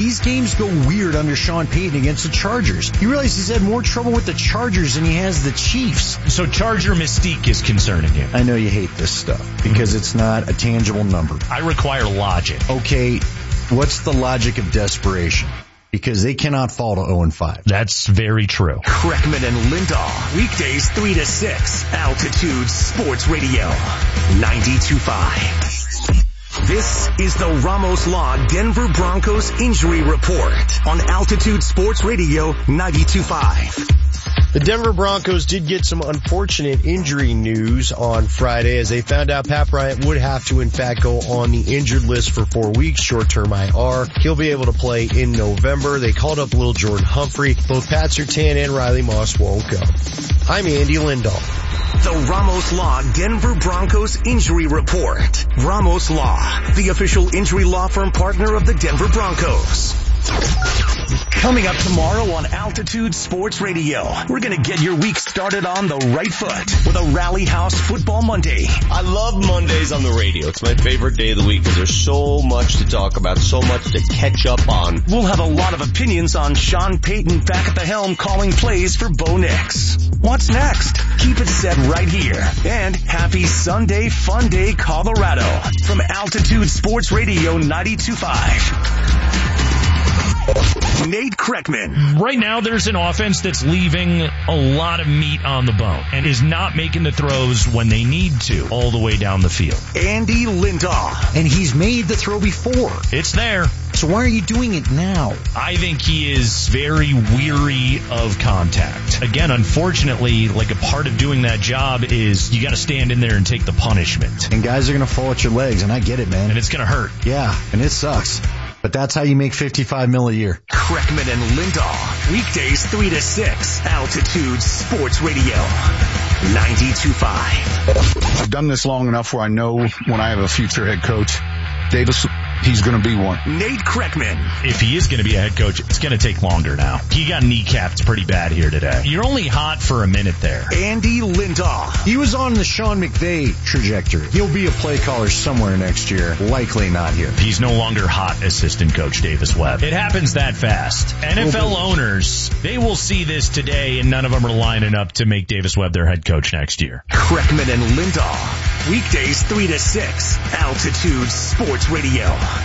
these games go weird under Sean Payton against the Chargers. You realize he's had more trouble with the Chargers than he has the Chiefs. So Charger mystique is concerning you. I know you hate this stuff because it's not a tangible number. I require logic. Okay, what's the logic of desperation? Because they cannot fall to 0-5. That's very true. Kreckman and Lindahl, weekdays 3 to 6, Altitude Sports Radio, 92.5. This is the Ramos Law Denver Broncos Injury Report on Altitude Sports Radio, 92.5. The Denver Broncos did get some unfortunate injury news on Friday as they found out Pat Bryant would have to in fact go on the injured list for 4 weeks, short-term IR. He'll be able to play in November. They called up Lil Jordan Humphrey. Both Pat Surtain and Riley Moss won't go. I'm Andy Lindahl. The Ramos Law Denver Broncos Injury Report. Ramos Law, the official injury law firm partner of the Denver Broncos. Coming up tomorrow on Altitude Sports Radio, we're going to get your week started on the right foot with a Rally House Football Monday. I love Mondays on the radio. It's my favorite day of the week because there's so much to talk about, so much to catch up on. We'll have a lot of opinions on Sean Payton back at the helm calling plays for Bo Nix. What's next? Keep it set right here. And happy Sunday Fun Day, Colorado from Altitude Sports Radio 92.5. Nate Kreckman. Right now, there's an offense that's leaving a lot of meat on the bone and is not making the throws when they need to all the way down the field. Andy Lindahl. And he's made the throw before. It's there. So why are you doing it now? I think he is very weary of contact. Again, unfortunately, like a part of doing that job is you got to stand in there and take the punishment. And guys are going to fall at your legs, and I get it, man. And it's going to hurt. Yeah, and it sucks. But that's how you make $55 million a year. Kreckman and Lindahl, weekdays 3 to 6, Altitude Sports Radio, 92.5. I've done this long enough where I know when I have a future head coach, Davis, he's going to be one. Nate Kreckman. If he is going to be a head coach, it's going to take longer now. He got kneecapped pretty bad here today. You're only hot for a minute there. Andy Lindahl. He was on the Sean McVay trajectory. He'll be a play caller somewhere next year, likely not here. He's no longer hot assistant coach Davis Webb. It happens that fast. NFL owners, they will see this today, and none of them are lining up to make Davis Webb their head coach next year. Kreckman and Lindahl, weekdays 3 to 6, Altitude Sports Radio,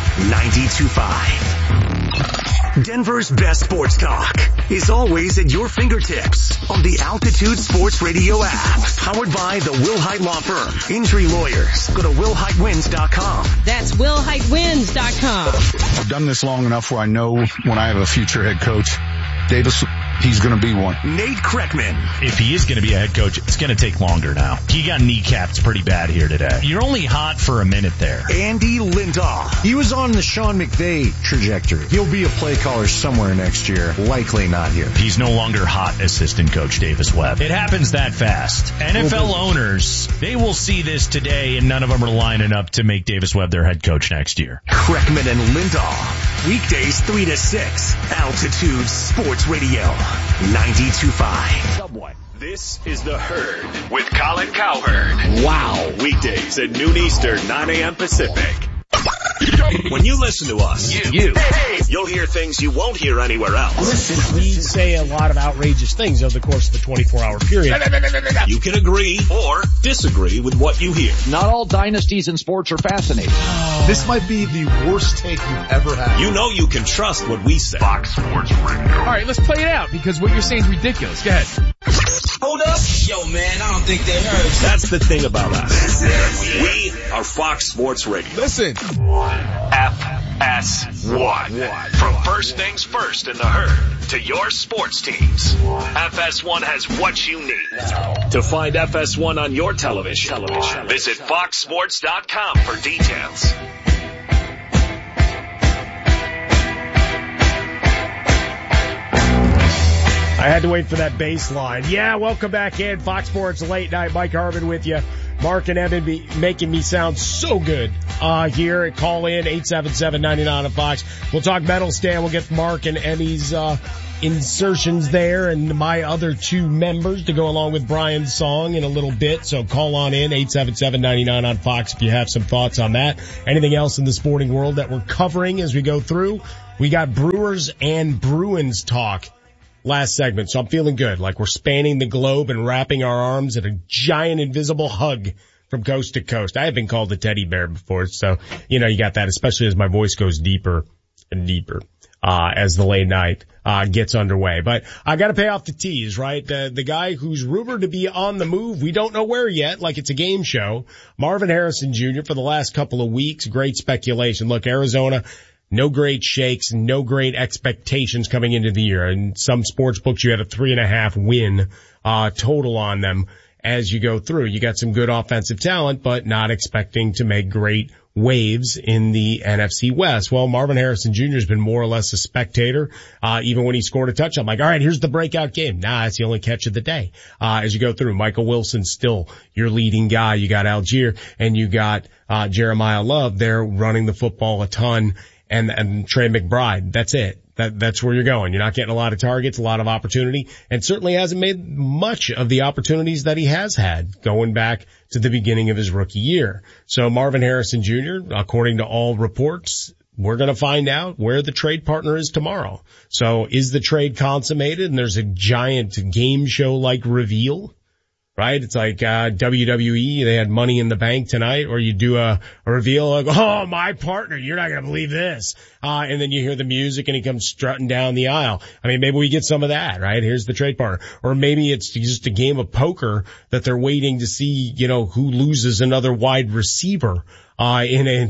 92.5. Denver's best sports talk is always at your fingertips on the Altitude Sports Radio app. Powered by the Wilhite Law Firm. Injury lawyers. Go to WilhiteWins.com. That's WilhiteWins.com. I've done this long enough where I know when I have a future head coach, Davis, he's going to be one. Nate Kreckman. If he is going to be a head coach, it's going to take longer now. He got kneecapped pretty bad here today. You're only hot for a minute there. Andy Lindahl. He was on the Sean McVay trajectory. He'll be a play caller somewhere next year, likely not here. He's no longer hot assistant coach Davis Webb. It happens that fast. NFL owners, they will see this today, and none of them are lining up to make Davis Webb their head coach next year. Kreckman and Lindahl, weekdays 3 to 6, Altitude Sports Radio, 92.5. Subway. This is The Herd with Colin Cowherd. Wow. Weekdays at noon Eastern, 9 a.m. Pacific. When you listen to us, you'll hear things you won't hear anywhere else. Listen, we say a lot of outrageous things over the course of the 24-hour period. You can agree or disagree with what you hear. Not all dynasties in sports are fascinating. This might be the worst take you've ever had. You know you can trust what we say. Fox Sports Radio. All right, let's play it out because what you're saying is ridiculous. Go ahead. Hold up. Yo, man, I don't think they heard. That's the thing about us. We are Fox Sports Radio. Listen. FS1. From first things first in the Herd to your sports teams. FS1 has what you need. To find FS1 on your television, visit foxsports.com for details. I had to wait for that bass line. Yeah, welcome back in. Fox Sports Late Night. Mike Harmon with you. Mark and Evan be making me sound so good here. Call in 877-99 on Fox. We'll talk metal stand. We'll get Mark and Emmy's insertions there and my other two members to go along with Brian's song in a little bit. So call on in 877-99 on Fox if you have some thoughts on that. Anything else in the sporting world that we're covering as we go through? We got Brewers and Bruins talk last segment, so I'm feeling good. Like we're spanning the globe and wrapping our arms in a giant invisible hug from coast to coast. I have been called a teddy bear before, so, you got that, especially as my voice goes deeper and deeper, as the late night, gets underway. But I gotta pay off the tease, right? The guy who's rumored to be on the move, we don't know where yet, like it's a game show. Marvin Harrison Jr. for the last couple of weeks, great speculation. Look, Arizona, no great shakes, no great expectations coming into the year. In some sports books, you had a 3.5 win, total on them as you go through. You got some good offensive talent, but not expecting to make great waves in the NFC West. Well, Marvin Harrison Jr. has been more or less a spectator, even when he scored a touchdown. I'm like, all right, here's the breakout game. Nah, it's the only catch of the day. As you go through, Michael Wilson still your leading guy. You got Algier and you got, Jeremiah Love there running the football a ton. And Trey McBride. That's it. That's where you're going. You're not getting a lot of targets, a lot of opportunity, and certainly hasn't made much of the opportunities that he has had going back to the beginning of his rookie year. So Marvin Harrison Jr., according to all reports, we're going to find out where the trade partner is tomorrow. So is the trade consummated and there's a giant game show like reveal? Right? It's like, WWE, they had Money in the Bank tonight, or you do a reveal like, oh, my partner, you're not going to believe this. And then you hear the music and he comes strutting down the aisle. I mean, maybe we get some of that, right? Here's the trade partner. Or maybe it's just a game of poker that they're waiting to see, who loses another wide receiver, in a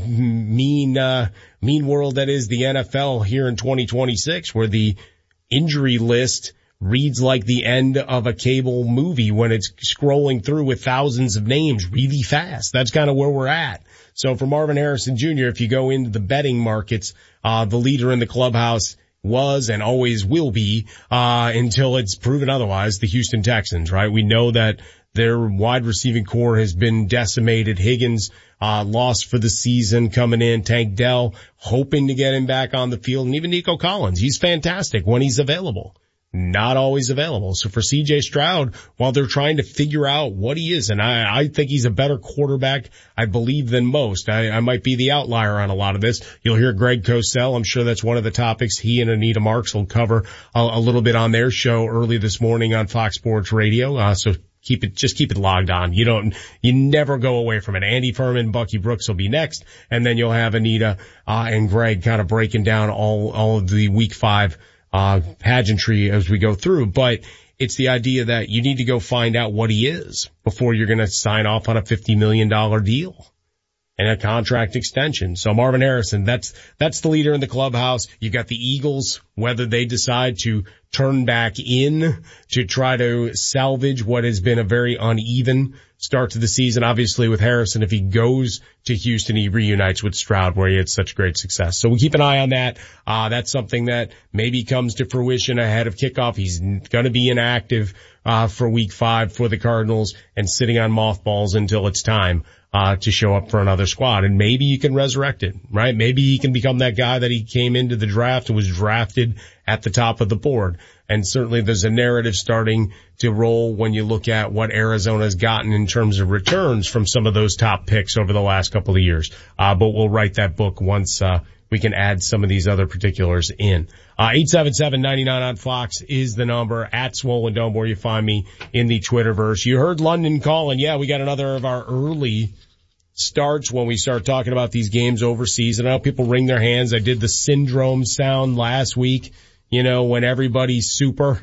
mean world that is the NFL here in 2026, where the injury list reads like the end of a cable movie when it's scrolling through with thousands of names really fast. That's kind of where we're at. So for Marvin Harrison Jr., if you go into the betting markets, the leader in the clubhouse was and always will be, until it's proven otherwise, the Houston Texans, right? We know that their wide receiving core has been decimated. Higgins, lost for the season coming in. Tank Dell hoping to get him back on the field. And even Nico Collins, he's fantastic when he's available. Not always available. So for CJ Stroud, while they're trying to figure out what he is, and I think he's a better quarterback, I believe, than most. I might be the outlier on a lot of this. You'll hear Greg Cosell. I'm sure that's one of the topics he and Anita Marks will cover a little bit on their show early this morning on Fox Sports Radio. So keep it logged on. You never go away from it. Andy Furman, Bucky Brooks will be next, and then you'll have Anita, and Greg kind of breaking down all of the week 5 pageantry as we go through. But it's the idea that you need to go find out what he is before you're going to sign off on a $50 million deal and a contract extension. So Marvin Harrison, that's the leader in the clubhouse. You got the Eagles, whether they decide to turn back in to try to salvage what has been a very uneven start to the season. Obviously with Harrison, if he goes to Houston, he reunites with Stroud where he had such great success. So we keep an eye on that. That's something that maybe comes to fruition ahead of kickoff. He's going to be inactive, for week 5 for the Cardinals and sitting on mothballs until it's time to show up for another squad. And maybe you can resurrect it, right? Maybe he can become that guy that he came into the draft and was drafted at the top of the board. And certainly there's a narrative starting to roll when you look at what Arizona's gotten in terms of returns from some of those top picks over the last couple of years. But we'll write that book once, we can add some of these other particulars in. 877-99 on Fox is the number. At Swollen Dome, where you find me in the Twitterverse. You heard London calling. Yeah, we got another of our early starts when we start talking about these games overseas. And I know people wring their hands. I did the syndrome sound last week. When everybody's super,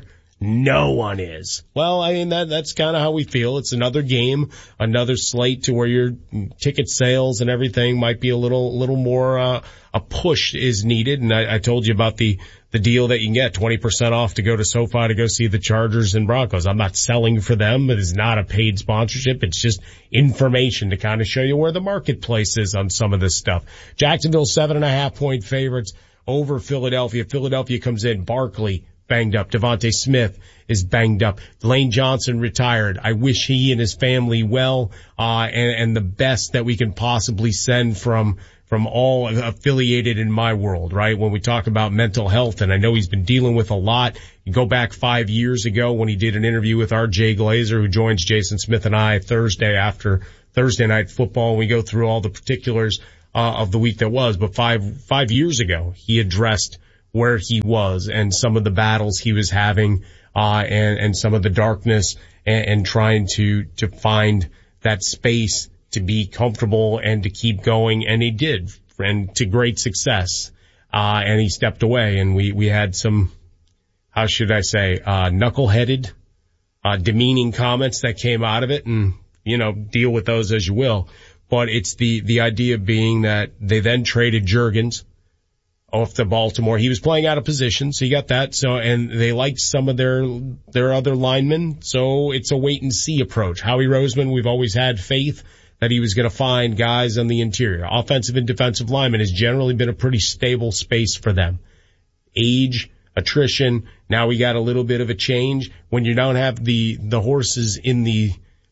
no one is. Well, I mean, that's kind of how we feel. It's another game, another slate to where your ticket sales and everything might be a little more, a push is needed. And I told you about the deal that you can get 20% off to go to SoFi to go see the Chargers and Broncos. I'm not selling for them. It is not a paid sponsorship. It's just information to kind of show you where the marketplace is on some of this stuff. Jacksonville 7.5 point favorites over Philadelphia. Philadelphia comes in. Barkley banged up. Devontae Smith is banged up. Lane Johnson retired. I wish he and his family well, and the best that we can possibly send from all affiliated in my world, right? When we talk about mental health, and I know he's been dealing with a lot. You go back 5 years ago when he did an interview with our Jay Glazer, who joins Jason Smith and I Thursday after Thursday Night Football, and we go through all the particulars of the week that was. But five years ago, he addressed where he was and some of the battles he was having, and some of the darkness and trying to find that space to be comfortable and to keep going. And he did, and to great success. And he stepped away, and we had some, how should I say, knuckleheaded, demeaning comments that came out of it, and, deal with those as you will. But it's the idea being that they then traded Juergens off to Baltimore. He was playing out of position, so you got that. So, and they liked some of their other linemen, so it's a wait and see approach. Howie Roseman, we've always had faith that he was going to find guys on the interior. Offensive and defensive linemen has generally been a pretty stable space for them. Age, attrition, now we got a little bit of a change. When you don't have the horses in the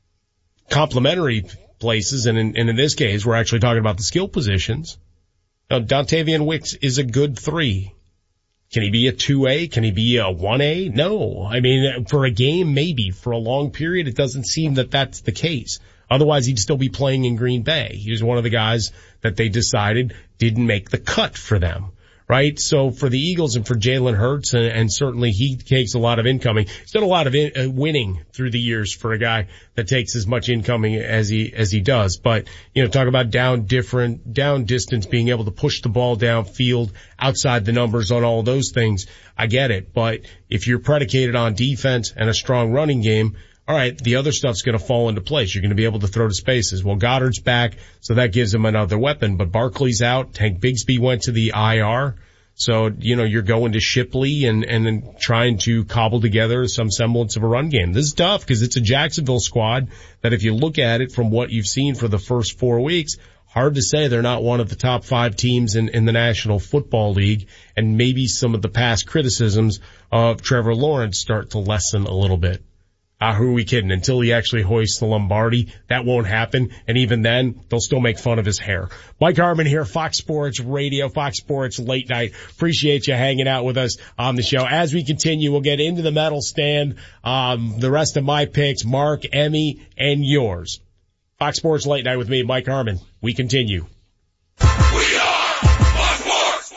complementary places, and in this case, we're actually talking about the skill positions. Now, Dontavian Wicks is a good 3. Can he be a 2A? Can he be a 1A? No. I mean, for a game, maybe. For a long period, it doesn't seem that that's the case. Otherwise, he'd still be playing in Green Bay. He was one of the guys that they decided didn't make the cut for them, right? So for the Eagles and for Jalen Hurts, and certainly he takes a lot of incoming. He's done a lot of winning through the years for a guy that takes as much incoming as he does. But, talk about down distance, being able to push the ball downfield, outside the numbers on all those things. I get it. But if you're predicated on defense and a strong running game, all right, the other stuff's going to fall into place. You're going to be able to throw to spaces. Well, Goddard's back, so that gives him another weapon. But Barkley's out. Tank Bigsby went to the IR. So, you're going to Shipley and then trying to cobble together some semblance of a run game. This is tough because it's a Jacksonville squad that, if you look at it from what you've seen for the first 4 weeks, hard to say they're not one of the top 5 teams in the National Football League. And maybe some of the past criticisms of Trevor Lawrence start to lessen a little bit. Who are we kidding? Until he actually hoists the Lombardi, that won't happen. And even then, they'll still make fun of his hair. Mike Harmon here, Fox Sports Radio, Fox Sports Late Night. Appreciate you hanging out with us on the show. As we continue, we'll get into the medal stand, the rest of my picks, Mark, Emmy, and yours. Fox Sports Late Night with me, Mike Harmon. We continue. We are Fox Sports.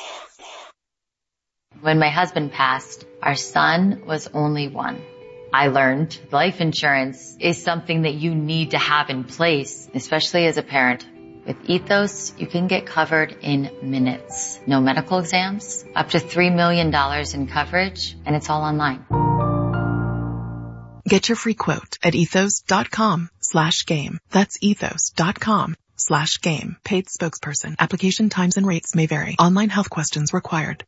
When my husband passed, our son was only 1. I learned life insurance is something that you need to have in place, especially as a parent. With Ethos, you can get covered in minutes. No medical exams, up to $3 million in coverage, and it's all online. Get your free quote at ethos.com/game. That's ethos.com/game. Paid spokesperson. Application times and rates may vary. Online health questions required.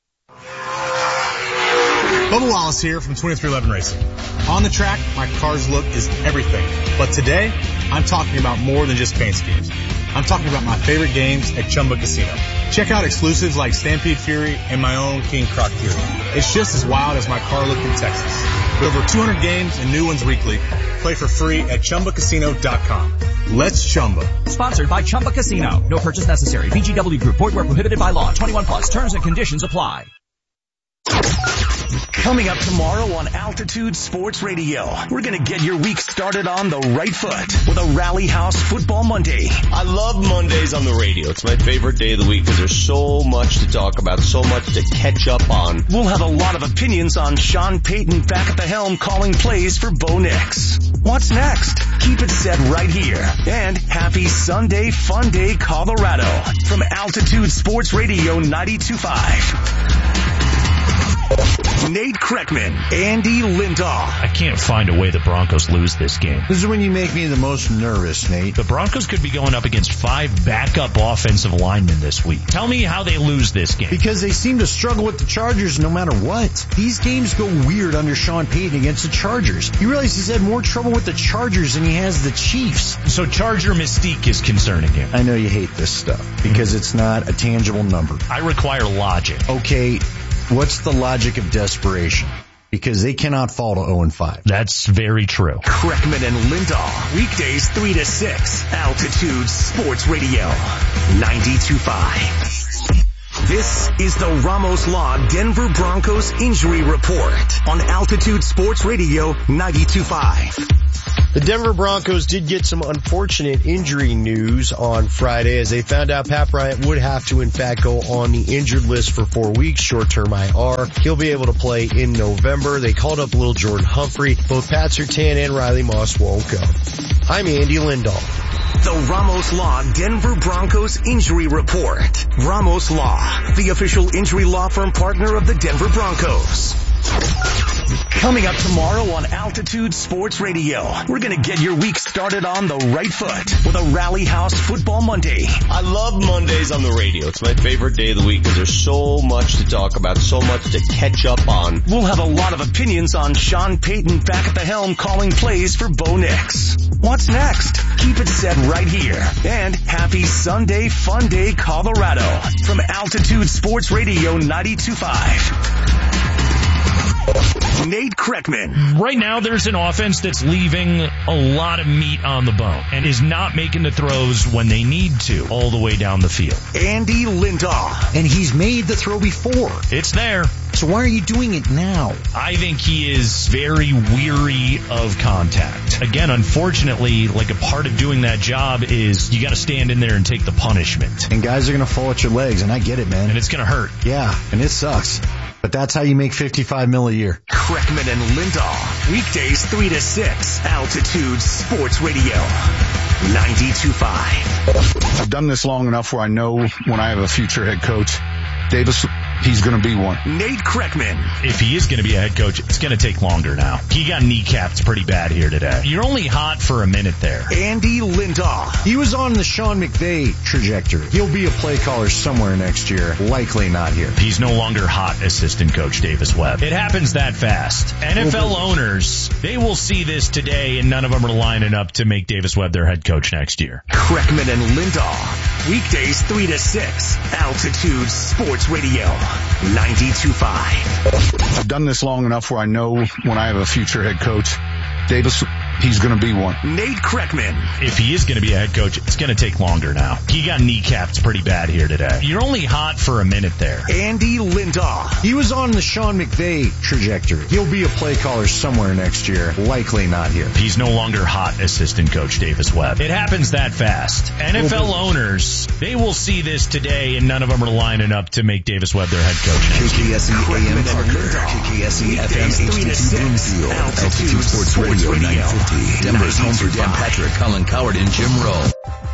Bubba Wallace here from 2311 Racing. On the track, my car's look is everything. But today, I'm talking about more than just paint schemes. I'm talking about my favorite games at Chumba Casino. Check out exclusives like Stampede Fury and my own King Croc Fury. It's just as wild as my car look in Texas. With over 200 games and new ones weekly, play for free at ChumbaCasino.com. Let's Chumba. Sponsored by Chumba Casino. No purchase necessary. VGW Group. Void where prohibited by law. 21 plus. Terms and conditions apply. Coming up tomorrow on Altitude Sports Radio, we're going to get your week started on the right foot with a Rally House Football Monday. I love Mondays on the radio. It's my favorite day of the week because there's so much to talk about, so much to catch up on. We'll have a lot of opinions on Sean Payton back at the helm calling plays for Bo Nix. What's next? Keep it set right here. And happy Sunday Fun Day, Colorado from Altitude Sports Radio 92.5. Nate Kreckman, Andy Lindahl. I can't find a way the Broncos lose this game. This is when you make me the most nervous, Nate. The Broncos could be going up against 5 backup offensive linemen this week. Tell me how they lose this game. Because they seem to struggle with the Chargers no matter what. These games go weird under Sean Payton against the Chargers. You realize he's had more trouble with the Chargers than he has the Chiefs. So Charger mystique is concerning him. I know you hate this stuff because it's not a tangible number. I require logic. Okay. What's the logic of desperation? Because they cannot fall to 0-5. That's very true. Kreckman and Lindahl, weekdays 3 to 6, Altitude Sports Radio, 92.5. This is the Ramos Law Denver Broncos Injury Report on Altitude Sports Radio, 92.5. The Denver Broncos did get some unfortunate injury news on Friday as they found out Pat Bryant would have to in fact go on the injured list for 4 weeks, short-term IR. He'll be able to play in November. They called up little Jordan Humphrey. Both Pat Surtain and Riley Moss won't go. I'm Andy Lindahl. The Ramos Law Denver Broncos Injury Report. Ramos Law, the official injury law firm partner of the Denver Broncos. Coming up tomorrow on Altitude Sports Radio, we're going to get your week started on the right foot with a Rally House Football Monday. I love Mondays on the radio. It's my favorite day of the week because there's so much to talk about, so much to catch up on. We'll have a lot of opinions on Sean Payton back at the helm calling plays for Bo Nix. What's next? Keep it set right here. And happy Sunday Fun Day, Colorado from Altitude Sports Radio 92.5. Nate Kreckman. Right now, there's an offense that's leaving a lot of meat on the bone and is not making the throws when they need to all the way down the field. Andy Lindahl. And he's made the throw before. It's there. So why are you doing it now? I think he is very weary of contact. Again, unfortunately, like a part of doing that job is you got to stand in there and take the punishment. And guys are going to fall at your legs, and I get it, man. And it's going to hurt. Yeah, and it sucks. But that's how you make $55 million a year. Kreckman and Lindahl. Weekdays 3 to 6. Altitude Sports Radio. 92.5. I've done this long enough where I know when I have a future head coach, Davis, he's going to be one. Nate Kreckman. If he is going to be a head coach, it's going to take longer now. He got kneecapped pretty bad here today. You're only hot for a minute there. Andy Lindahl. He was on the Sean McVay trajectory. He'll be a play caller somewhere next year. Likely not here. He's no longer hot assistant coach Davis Webb. It happens that fast. NFL owners, they will see this today, and none of them are lining up to make Davis Webb their head coach next year. Kreckman and Lindahl. Weekdays 3 to 6. Altitude Sports Radio. 92.5. I've done this long enough where I know when I have a future head coach, Davis, he's going to be one. Nate Kreckman. If he is going to be a head coach, it's going to take longer now. He got kneecapped pretty bad here today. You're only hot for a minute there. Andy Lindahl. He was on the Sean McVay trajectory. He'll be a play caller somewhere next year. Likely not here. He's no longer hot assistant coach Davis Webb. It happens that fast. NFL owners, they will see this today, and none of them are lining up to make Davis Webb their head coach. KKSE AM Parker, KKSE FM HD2 Bloomfield, Altitude Sports Radio 950. Denver's home for Dan Patrick, Colin Coward, and Jim Rowe.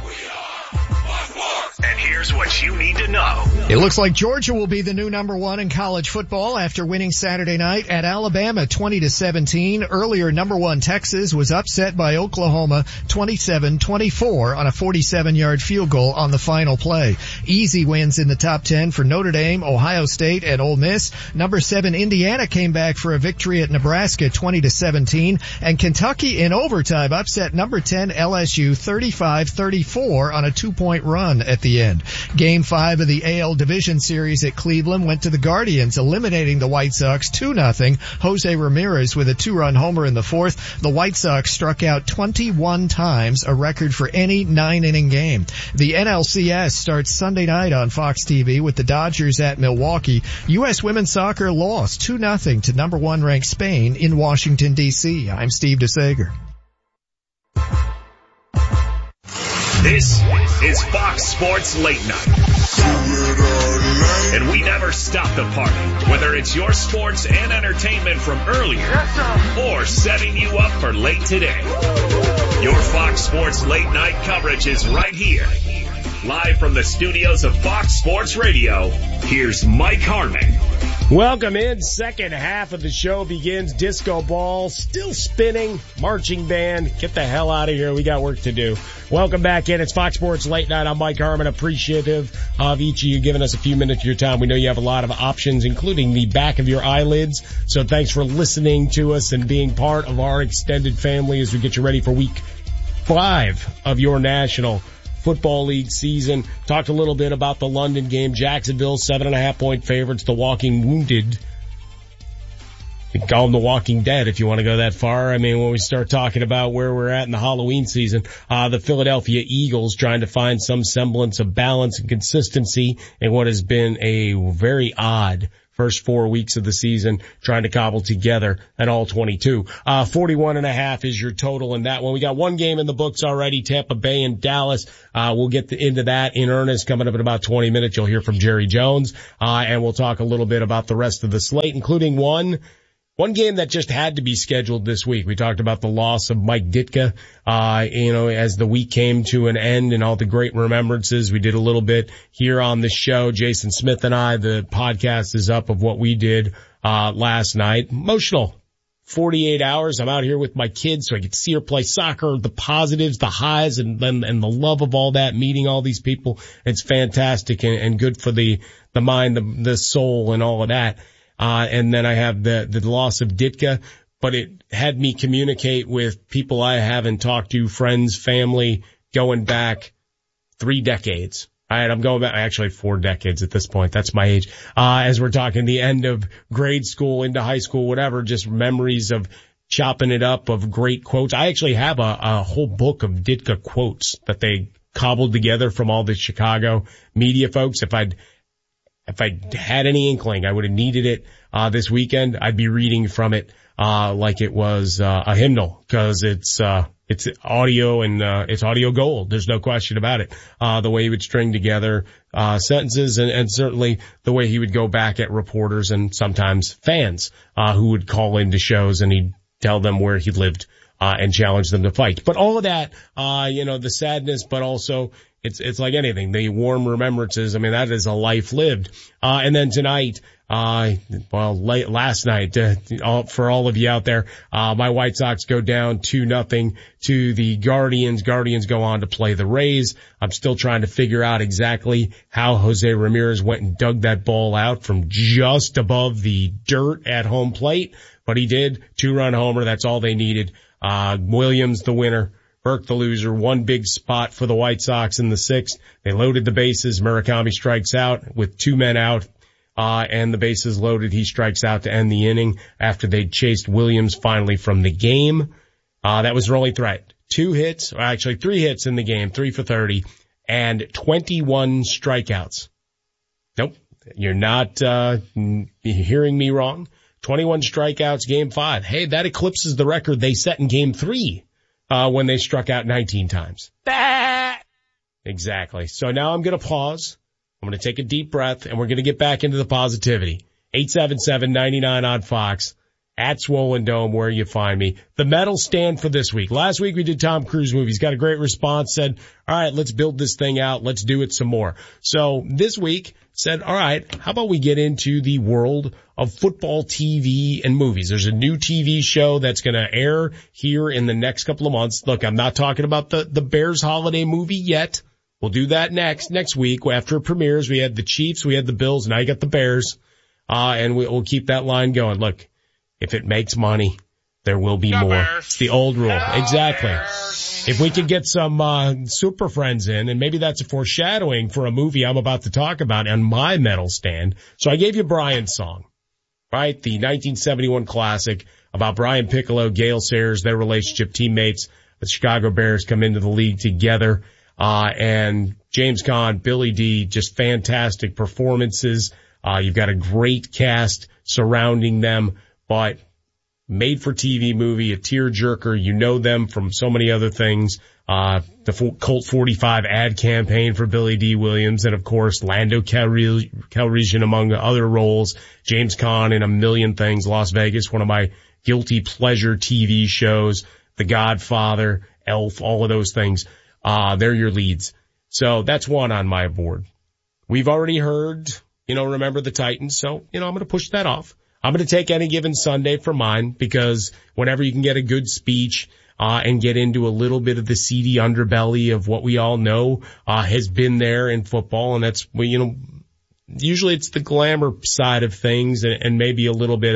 And here's what you need to know. It looks like Georgia will be the new number one in college football after winning Saturday night at Alabama 20-17. Earlier, number one Texas was upset by Oklahoma 27-24 on a 47-yard field goal on the final play. Easy wins in the top 10 for Notre Dame, Ohio State, and Ole Miss. Number 7 Indiana came back for a victory at Nebraska 20-17, and Kentucky in overtime upset number 10 LSU 35-34 on a 2-point run at the end. Game 5 of the AL Division Series at Cleveland went to the Guardians, eliminating the White Sox 2-0. Jose Ramirez with a 2-run homer in the fourth. The White Sox struck out 21 times, a record for any 9-inning game. The NLCS starts Sunday night on Fox TV with the Dodgers at Milwaukee. U.S. women's soccer lost 2-0 to number 1 ranked Spain in Washington, D.C. I'm Steve DeSager. This is Fox Sports Late Night. And we never stop the party, whether it's your sports and entertainment from earlier or setting you up for late today. Your Fox Sports Late Night coverage is right here. Live from the studios of Fox Sports Radio, here's Mike Harmon. Welcome in. Second half of the show begins. Disco ball still spinning. Marching band. Get the hell out of here. We got work to do. Welcome back in. It's Fox Sports Late Night. I'm Mike Harmon. Appreciative of each of you giving us a few minutes of your time. We know you have a lot of options, including the back of your eyelids. So thanks for listening to us and being part of our extended family as we get you ready for week 5 of your National Football League season. Talked a little bit about the London game. Jacksonville, 7.5-point favorites. The Walking Wounded. You can call them the Walking Dead if you want to go that far. I mean, when we start talking about where we're at in the Halloween season, the Philadelphia Eagles trying to find some semblance of balance and consistency in what has been a very odd first 4 weeks of the season, trying to cobble together an all-22. 41.5 is your total in that one. We got one game in the books already, Tampa Bay and Dallas. We'll get into that in earnest coming up in about 20 minutes. You'll hear from Jerry Jones, and we'll talk a little bit about the rest of the slate, including one game that just had to be scheduled this week. We talked about the loss of Mike Ditka, as the week came to an end and all the great remembrances. We did a little bit here on the show. Jason Smith and I, the podcast is up of what we did, last night. Emotional. 48 hours. I'm out here with my kids so I get to see her play soccer, the positives, the highs, and the love of all that, meeting all these people. It's fantastic and good for the mind, the soul and all of that. And then I have the loss of Ditka, but it had me communicate with people I haven't talked to, friends, family, going back 3 decades. I'm going back actually 4 decades at this point. That's my age. As we're talking the end of grade school into high school, whatever, just memories of chopping it up, of great quotes. I actually have a whole book of Ditka quotes that they cobbled together from all the Chicago media folks. If I had any inkling I would have needed it this weekend, I'd be reading from it like it was a hymnal, because it's audio and it's audio gold. There's no question about it. The way he would string together sentences and certainly the way he would go back at reporters and sometimes fans who would call into shows, and he'd tell them where he lived and challenge them to fight. But all of that, the sadness, but also it's like anything, the warm remembrances. I mean, that is a life lived. And then tonight, last night, for all of you out there, my White Sox go down 2-0 to the Guardians. Guardians go on to play the Rays. I'm still trying to figure out exactly how Jose Ramirez went and dug that ball out from just above the dirt at home plate, but he did. 2-run homer. That's all they needed. Williams, the winner. Burke, the loser. One big spot for the White Sox in the 6th. They loaded the bases. Murakami strikes out with 2 men out, and the bases loaded. He strikes out to end the inning after they chased Williams finally from the game. That was their only threat. 3 hits in the game, 3 for 30, and 21 strikeouts. Nope. You're not, hearing me wrong. 21 strikeouts, game 5. Hey, that eclipses the record they set in game 3. When they struck out 19 times. Exactly. So now I'm going to pause. I'm going to take a deep breath, and we're going to get back into the positivity. 877-99 on Fox, at Swollen Dome, where you find me. The medal stand for this week. Last week we did Tom Cruise movies. Got a great response. Said, all right, let's build this thing out. Let's do it some more. So this week said, all right, how about we get into the world of football TV and movies? There's a new TV show that's going to air here in the next couple of months. Look, I'm not talking about the Bears holiday movie yet. We'll do that next week after it premieres. We had the Chiefs, we had the Bills, now you got the Bears. And we'll keep that line going. Look, if it makes money, there will be more. It's the old rule. Exactly. If we could get some Super Friends in, and maybe that's a foreshadowing for a movie I'm about to talk about on my medal stand. So I gave you Brian's song, right? The 1971 classic about Brian Piccolo, Gale Sayers, their relationship, teammates. The Chicago Bears come into the league together. And James Caan, Billy D, just fantastic performances. You've got a great cast surrounding them, but made for TV movie, a tearjerker. You know them from so many other things. The Colt 45 ad campaign for Billy D. Williams, and of course Lando Calrissian among other roles. James Caan in a million things. Las Vegas, one of my guilty pleasure TV shows. The Godfather, Elf, all of those things. They're your leads. So that's one on my board. We've already heard, Remember the Titans. So, I'm going to push that off. I'm going to take Any Given Sunday for mine, because whenever you can get a good speech, and get into a little bit of the seedy underbelly of what we all know, has been there in football. And that's, usually it's the glamour side of things and maybe a little bit of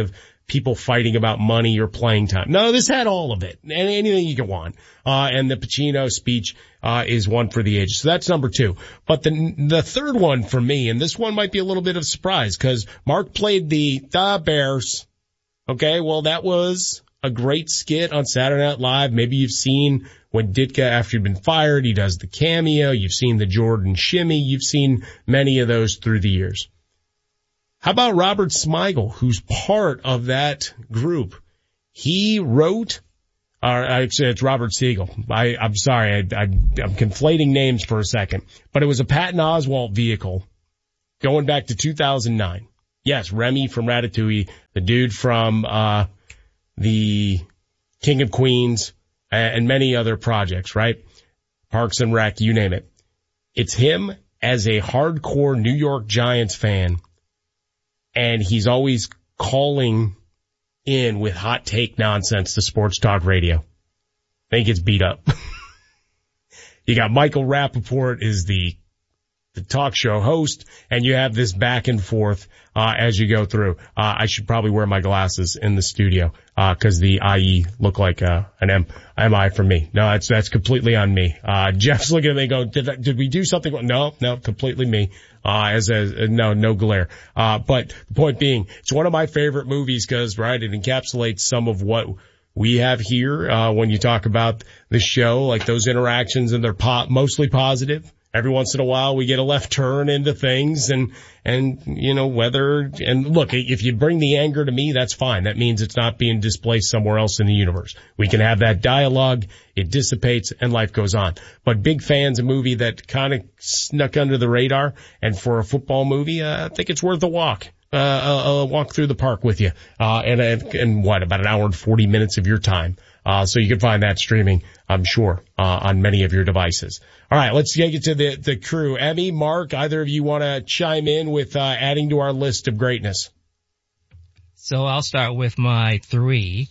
people fighting about money or playing time. No, this had all of it and anything you could want. And the Pacino speech, is one for the ages. So that's number 2. But the third one for me, and this one might be a little bit of a surprise because Mark played the Bears. Okay. Well, that was a great skit on Saturday Night Live. Maybe you've seen when Ditka, after he'd been fired, he does the cameo. You've seen the Jordan shimmy. You've seen many of those through the years. How about Robert Smigel, who's part of that group? He wrote, actually it's Robert Siegel. I'm sorry, I'm conflating names for a second, but it was a Patton Oswalt vehicle going back to 2009. Yes, Remy from Ratatouille, the dude from, the King of Queens, and many other projects, right? Parks and Rec, you name it. It's him as a hardcore New York Giants fan, and he's always calling in with hot take nonsense to sports talk radio. Then he gets beat up. You got Michael Rappaport is the talk show host, and you have this back and forth as you go through. I should probably wear my glasses in the studio because the IE look like an MI for me. No, that's completely on me. Jeff's looking at me going, did we do something? No, completely me. No glare. But the point being, it's one of my favorite movies because, right, it encapsulates some of what we have here when you talk about the show, like those interactions, and they're mostly positive. Every once in a while we get a left turn into things and look, if you bring the anger to me, that's fine. That means it's not being displaced somewhere else in the universe. We can have that dialogue. It dissipates and life goes on. But big fans, a movie that kind of snuck under the radar, and for a football movie, I think it's worth a walk. A walk through the park with you. And what, about an hour and 40 minutes of your time. So you can find that streaming, I'm sure, on many of your devices. All right, let's get to the crew. Emmy, Mark, either of you want to chime in with adding to our list of greatness? So I'll start with my 3.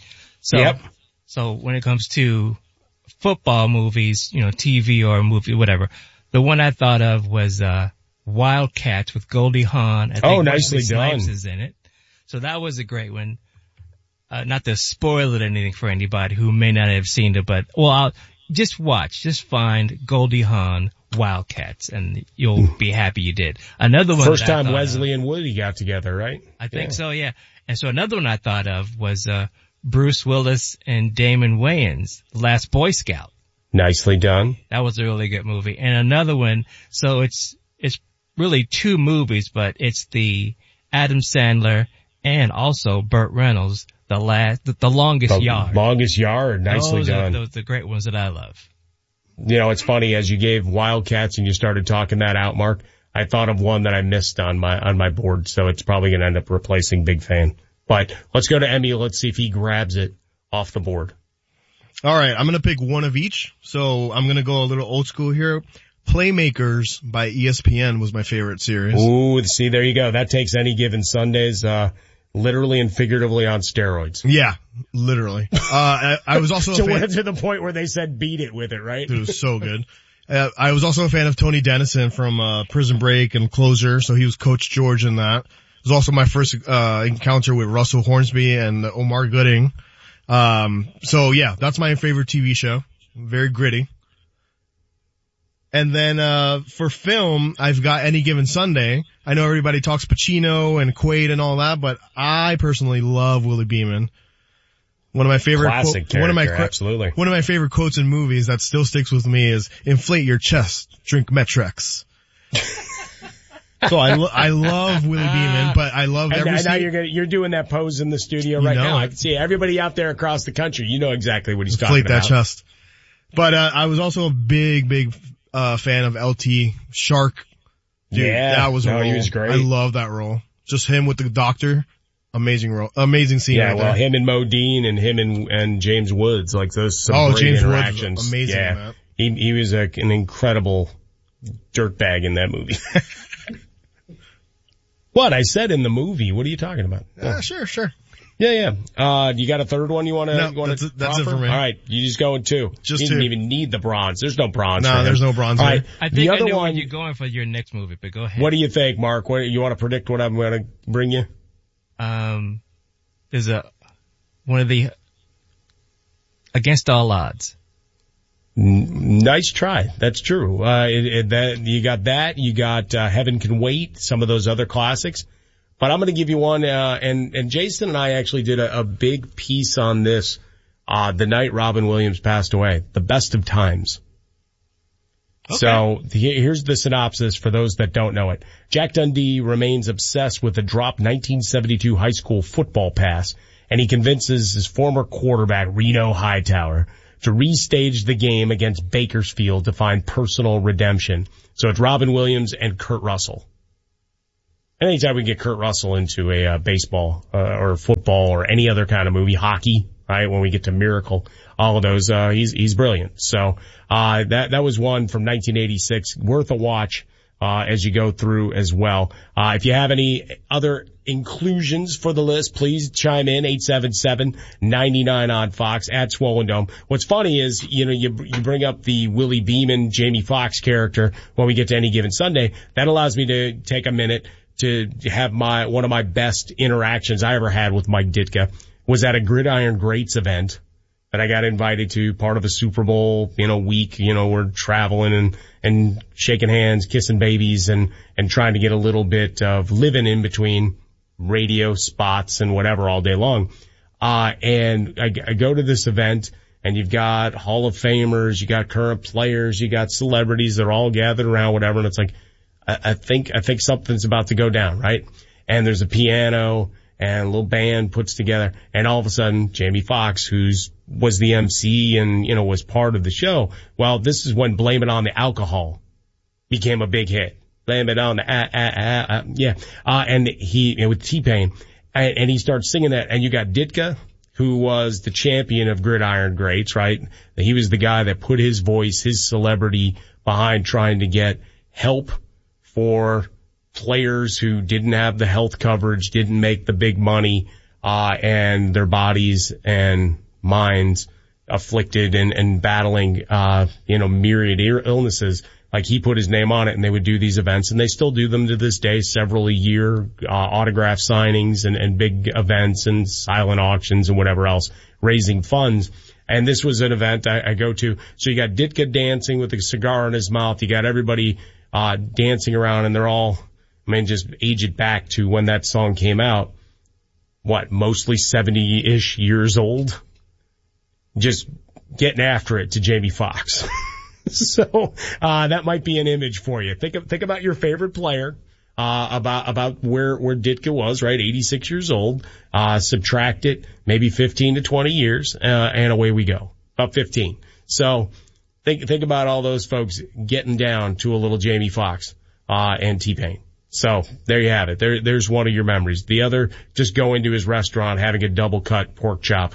So when it comes to football movies, TV or movie, whatever, the one I thought of was Wildcats with Goldie Hawn. I think nicely done. Snipes is in it. So that was a great one. Not to spoil it or anything for anybody who may not have seen it, but, just find Goldie Hawn Wildcats and you'll be happy you did. Another one. First time Wesley and Woody got together, right? I think so, yeah. And so another one I thought of was, Bruce Willis and Damon Wayans, Last Boy Scout. Nicely done. That was a really good movie. And another one, so it's really 2 movies, but it's the Adam Sandler and also Burt Reynolds, The Longest Yard. Longest Yard, nicely done. Those are the great ones that I love. It's funny, as you gave Wildcats and you started talking that out, Mark, I thought of one that I missed on my board, so it's probably going to end up replacing Big Fan. But let's go to Emmy. Let's see if he grabs it off the board. All right, I'm going to pick one of each. So I'm going to go a little old school here. Playmakers by ESPN was my favorite series. Ooh, see, there you go. That takes Any Given Sundays, literally and figuratively on steroids. Yeah, literally. I was also to the point where they said beat it with it, right? It was so good. I was also a fan of Tony Dennison from Prison Break and Closer, so he was Coach George in that. It was also my first encounter with Russell Hornsby and Omar Gooding. So yeah, that's my favorite TV show. Very gritty. And then for film, I've got Any Given Sunday. I know everybody talks Pacino and Quaid and all that, but I personally love Willie Beeman. One of my favorite absolutely. One of my favorite quotes in movies that still sticks with me is "Inflate your chest, drink Metrex." So I love Willie Beeman, but I love every now you're doing that pose in the studio right now. I can see everybody out there across the country. You know exactly what he's talking about. Inflate that chest. But I was also a big fan of LT Shark. Dude, that was a role. He was great. I love that role. Just him with the doctor. Amazing role. Amazing scene. Yeah, right there. him and Modine and him and James Woods, like those some great James interactions. Woods, amazing. Yeah. In that. He was an incredible dirtbag in that movie. What? I said in the movie. What are you talking about? Sure. Yeah. You got a third one you want to? No, that's it for me. All right, you just going 2. Just you 2. didn't even need the bronze. There's no bronze. No, there's no bronze. All right. I think I know where you're going for your next movie, but go ahead. What do you think, Mark? You want to predict what I'm going to bring you? there's one of the Against All Odds. Nice try. That's true. You got that. You got Heaven Can Wait, some of those other classics. But I'm going to give you one, and Jason and I actually did a big piece on this the night Robin Williams passed away, The Best of Times. Okay. So here's the synopsis for those that don't know it. Jack Dundee remains obsessed with a dropped 1972 high school football pass, and he convinces his former quarterback, Reno Hightower, to restage the game against Bakersfield to find personal redemption. So it's Robin Williams and Kurt Russell. Anytime we get Kurt Russell into a baseball or football or any other kind of movie, hockey, right, when we get to Miracle, all of those, he's brilliant. So that was one from 1986, worth a watch as you go through as well. If you have any other inclusions for the list, please chime in, 877-99 on Fox, at Swollen Dome. What's funny is, you bring up the Willie Beeman, Jamie Foxx character when we get to Any Given Sunday. That allows me to take a minute to have one of my best interactions I ever had with Mike Ditka was at a Gridiron Greats event that I got invited to, part of a Super Bowl, week. We're traveling and shaking hands, kissing babies and trying to get a little bit of living in between radio spots and whatever all day long. And I go to this event and you've got Hall of Famers, you got current players, you got celebrities, they're all gathered around, whatever. And it's like, I think something's about to go down, right? And there's a piano and a little band puts together, and all of a sudden, Jamie Foxx, was the MC and, was part of the show. Well, this is when Blame It on the Alcohol became a big hit. Blame it on the, and with T-Pain, and he starts singing that, and you got Ditka, who was the champion of Gridiron Greats, right? He was the guy that put his voice, his celebrity behind trying to get help for players who didn't have the health coverage, didn't make the big money, and their bodies and minds afflicted and battling, myriad illnesses. Like, he put his name on it, and they would do these events, and they still do them to this day, several a year, autograph signings and big events and silent auctions and whatever else, raising funds. And this was an event I go to. So you got Ditka dancing with a cigar in his mouth. You got everybody dancing around, and they're all, just age it back to when that song came out. Mostly 70-ish years old? Just getting after it to Jamie Foxx. So, that might be an image for you. Think about your favorite player, about where Ditka was, right? 86 years old. Subtract it, maybe 15 to 20 years, and away we go. About 15. So, think about all those folks getting down to a little Jamie Foxx, and T-Pain. So, there you have it. There's one of your memories. The other, just going to his restaurant, having a double cut pork chop,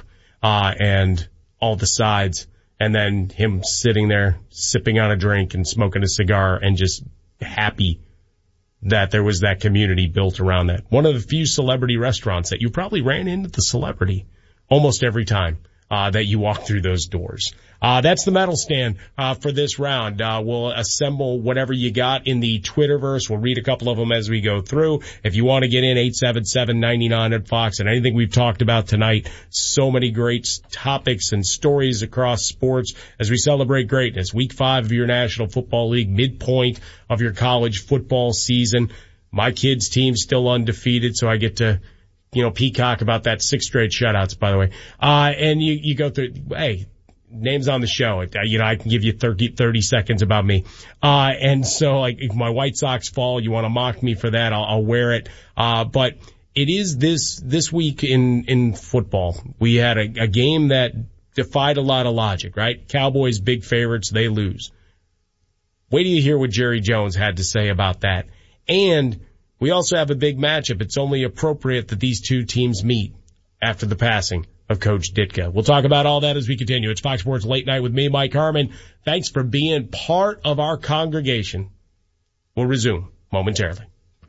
and all the sides, and then him sitting there, sipping on a drink and smoking a cigar and just happy that there was that community built around that. One of the few celebrity restaurants that you probably ran into the celebrity almost every time that you walk through those doors. That's the medal stand for this round. We'll assemble whatever you got in the Twitterverse. We'll read a couple of them as we go through. If you want to get in, 877-99 at Fox, and anything we've talked about tonight, so many great topics and stories across sports as we celebrate greatness. Week 5 of your National Football League, midpoint of your college football season. My kids' team's still undefeated, so I get to peacock about that 6 straight shutouts, by the way. And you go through, hey, names on the show. I can give you 30 seconds about me. And so, if my White Sox fall, you want to mock me for that, I'll wear it. But it is this week in football. We had a game that defied a lot of logic, right? Cowboys, big favorites, they lose. Wait till you hear what Jerry Jones had to say about that. And we also have a big matchup. It's only appropriate that these two teams meet after the passing of Coach Ditka. We'll talk about all that as we continue. It's Fox Sports Late Night with me, Mike Harmon. Thanks for being part of our congregation. We'll resume momentarily.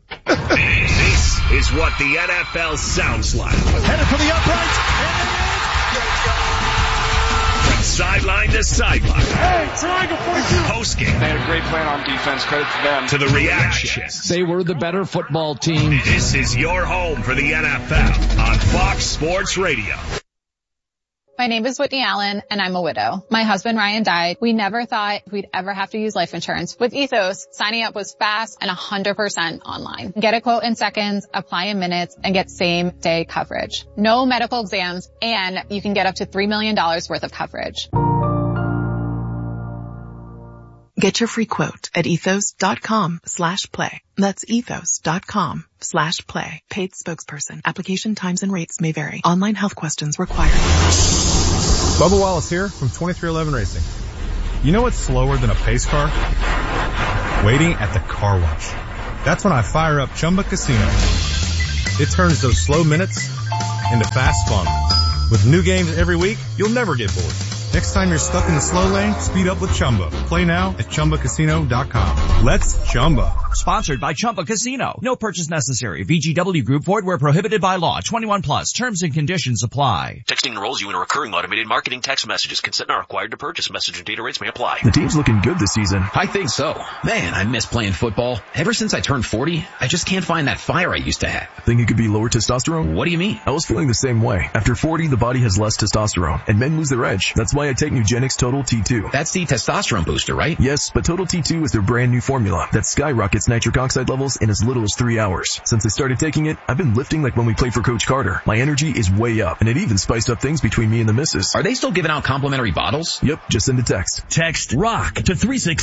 This is what the NFL sounds like. Headed for the uprights. From sideline to sideline. Hey, triangle 42. Post game. They had a great plan on defense. Credit to them. To the reactions. They were the better football team. This is your home for the NFL on Fox Sports Radio. My name is Whitney Allen, and I'm a widow. My husband, Ryan, died. We never thought we'd ever have to use life insurance. With Ethos, signing up was fast and 100% online. Get a quote in seconds, apply in minutes, and get same-day coverage. No medical exams, and you can get up to $3 million worth of coverage. Get your free quote at ethos.com/play. That's ethos.com/play. Paid spokesperson. Application times and rates may vary. Online health questions required. Bubba Wallace here from 2311 Racing. You know what's slower than a pace car? Waiting at the car wash. That's when I fire up Chumba Casino. It turns those slow minutes into fast fun. With new games every week, you'll never get bored. Next time you're stuck in the slow lane, speed up with Chumba. Play now at ChumbaCasino.com. Let's Chumba. Sponsored by Chumba Casino. No purchase necessary. VGW Group. Void where prohibited by law. 21 plus. Terms and conditions apply. Texting enrolls you in a recurring automated marketing text messages. Consent not required to purchase. Message and data rates may apply. The team's looking good this season. I think so. Man, I miss playing football. Ever since I turned 40, I just can't find that fire I used to have. Think it could be lower testosterone? What do you mean? I was feeling the same way. After 40, the body has less testosterone, and men lose their edge. That's why I take Nugenix Total T2. That's the testosterone booster, right? Yes, but Total T2 is their brand new formula that skyrockets nitric oxide levels in as little as 3 hours. Since I started taking it, I've been lifting like when we played for Coach Carter. My energy is way up, and it even spiced up things between me and the missus. Are they still giving out complimentary bottles? Yep, just send a text. Text ROCK to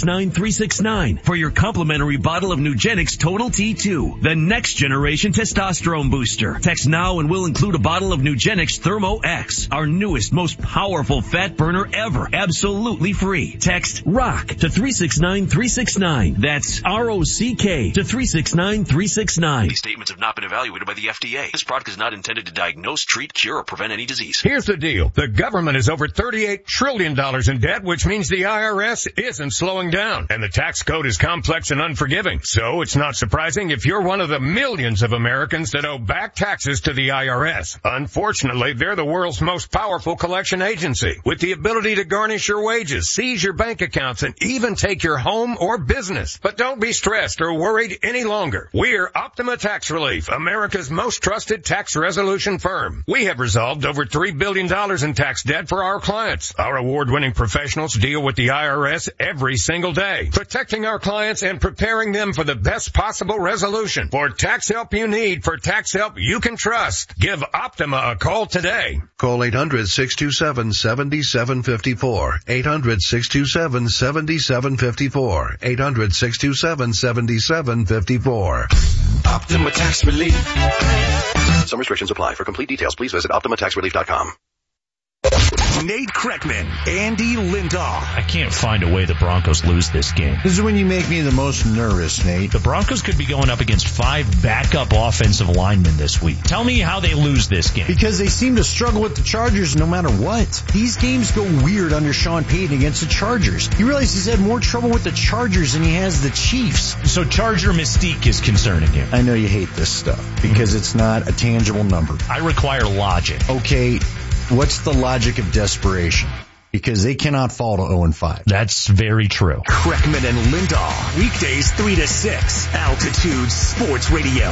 369-369 for your complimentary bottle of Nugenix Total T2, the next generation testosterone booster. Text now and we'll include a bottle of Nugenix Thermo X, our newest, most powerful fat burner ever, absolutely free. Text ROCK to 369-369. That's ROCK to 369-369. These statements have not been evaluated by the FDA. This product is not intended to diagnose, treat, cure, or prevent any disease. Here's the deal. The government is over $38 trillion in debt, which means the IRS isn't slowing down. And the tax code is complex and unforgiving. So it's not surprising if you're one of the millions of Americans that owe back taxes to the IRS. Unfortunately, they're the world's most powerful collection agency, with the ability to garnish your wages, seize your bank accounts, and even take your home or business. But don't be stressed or worried any longer. We're Optima Tax Relief, America's most trusted tax resolution firm. We have resolved over $3 billion in tax debt for our clients. Our award-winning professionals deal with the IRS every single day, protecting our clients and preparing them for the best possible resolution. For tax help you need, for tax help you can trust, give Optima a call today. Call 800-627-7754. 800-627-7754. 800-627-7754. Optima Tax Relief. Some restrictions apply. For complete details, please visit OptimaTaxRelief.com. Nate Kreckman, Andy Lindahl. I can't find a way the Broncos lose this game. This is when you make me the most nervous, Nate. The Broncos could be going up against 5 backup offensive linemen this week. Tell me how they lose this game. Because they seem to struggle with the Chargers no matter what. These games go weird under Sean Payton against the Chargers. You realize he's had more trouble with the Chargers than he has the Chiefs. So Charger mystique is concerning him. I know you hate this stuff because it's not a tangible number. I require logic. Okay. What's the logic of desperation? Because they cannot fall to 0-5. That's very true. Kreckman and Lindahl. Weekdays 3 to 6. Altitude Sports Radio.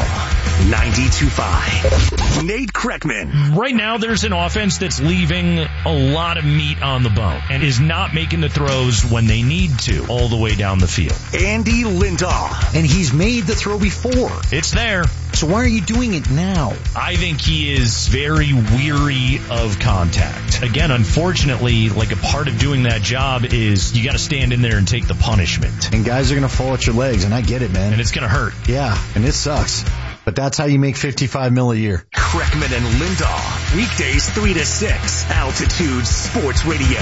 92.5. Nate Kreckman. Right now there's an offense that's leaving a lot of meat on the bone and is not making the throws when they need to all the way down the field. Andy Lindahl. And he's made the throw before. It's there. So why are you doing it now? I think he is very weary of contact. Again, unfortunately, like a part of doing that job is you got to stand in there and take the punishment. And guys are going to fall at your legs, and I get it, man. And it's going to hurt. Yeah, and it sucks. But that's how you make $55 million a year. Kreckman and Lindahl. Weekdays 3 to 6. Altitude Sports Radio.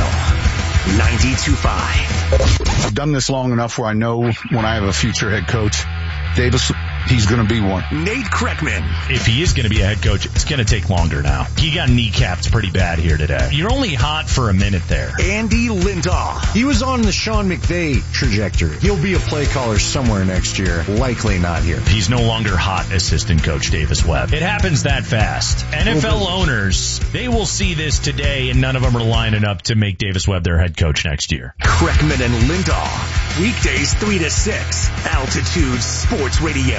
92.5. I've done this long enough where I know when I have a future head coach, Davis, he's going to be one. Nate Kreckman. If he is going to be a head coach, it's going to take longer now. He got kneecapped pretty bad here today. You're only hot for a minute there. Andy Lindahl. He was on the Sean McVay trajectory. He'll be a play caller somewhere next year. Likely not here. He's no longer hot assistant coach Davis Webb. It happens that fast. NFL owners, they will see this today, and none of them are lining up to make Davis Webb their head coach next year. Kreckman and Lindahl. Weekdays 3 to 6. Altitude Sports Radio.